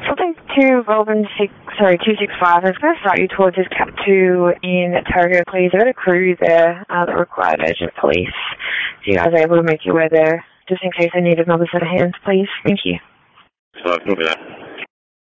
something to Melbourne 265. I was going to start you towards his Cap 2 in Otago, please. I've got a crew there that required urgent police. So you guys are able to make your way there, just in case I need another set of hands, please. Thank you. So, copy that.